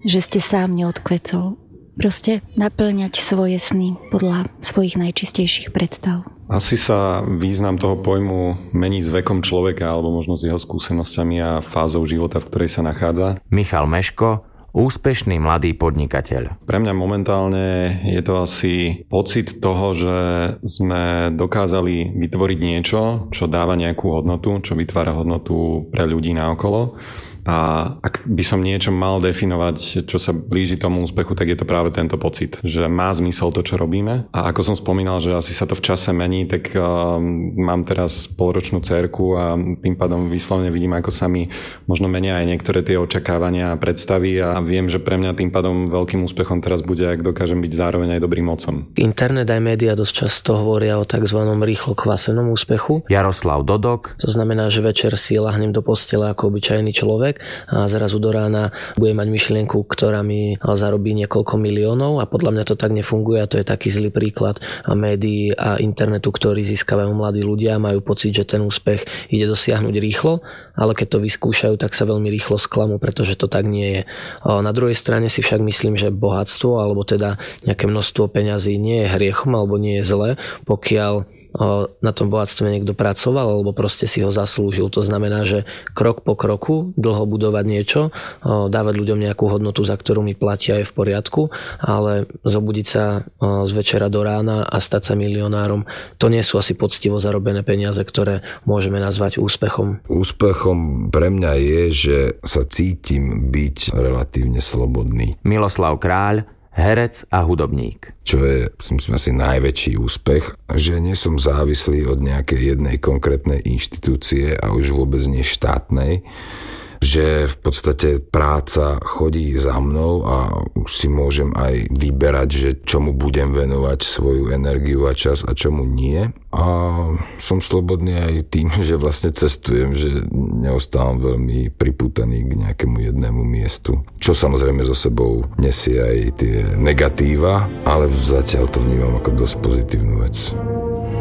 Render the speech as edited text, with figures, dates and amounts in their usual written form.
že ste sám neodkvecol. Proste naplňať svoje sny podľa svojich najčistejších predstav. Asi sa význam toho pojmu mení s vekom človeka alebo možno s jeho skúsenosťami a fázou života, v ktorej sa nachádza. Michal Meško, úspešný mladý podnikateľ. Pre mňa momentálne je to asi pocit toho, že sme dokázali vytvoriť niečo, čo dáva nejakú hodnotu, čo vytvára hodnotu pre ľudí naokolo. A ak by som niečo mal definovať, čo sa blíži tomu úspechu, tak je to práve tento pocit, že má zmysel to, čo robíme. A ako som spomínal, že asi sa to v čase mení, tak mám teraz polročnú dcérku a tým pádom vyslovene vidím, ako sa mi možno menia aj niektoré tie očakávania a predstavy a viem, že pre mňa tým pádom veľkým úspechom teraz bude, ak dokážem byť zároveň aj dobrým otcom. Internet aj médiá dosť často hovoria o tzv. Rýchlo kvasenom úspechu. Jaroslav Dodok. To znamená, že večer si ľahnem do postele ako obyčajný človek a zrazu do rána budem mať myšlienku, ktorá mi zarobí niekoľko miliónov a podľa mňa to tak nefunguje a to je taký zlý príklad médií a internetu, ktorý získavajú mladí ľudia, majú pocit, že ten úspech ide dosiahnuť rýchlo, ale keď to vyskúšajú, tak sa veľmi rýchlo sklamú, pretože to tak nie je. Na druhej strane si však myslím, že bohatstvo alebo teda nejaké množstvo peňazí nie je hriechom alebo nie je zlé, pokiaľ na tom bohatstve niekto pracoval alebo proste si ho zaslúžil. To znamená, že krok po kroku dlho budovať niečo, dávať ľuďom nejakú hodnotu, za ktorú mi platia, je v poriadku, ale zobudiť sa z večera do rána a stať sa milionárom, to nie sú asi poctivo zarobené peniaze, ktoré môžeme nazvať úspechom. Úspechom pre mňa je, že sa cítim byť relatívne slobodný. Miloslav Kráľ, herec a hudobník. Čo je, myslím, asi najväčší úspech, že nie som závislý od nejakej jednej konkrétnej inštitúcie a už vôbec nie štátnej, že v podstate práca chodí za mnou a už si môžem aj vyberať, že čomu budem venovať svoju energiu a čas a čomu nie. A som slobodný aj tým, že vlastne cestujem, že neostávam veľmi pripútaný k nejakému jednému miestu. Čo samozrejme so sebou nesie aj tie negatíva, ale zatiaľ to vnímam ako dosť pozitívnu vec.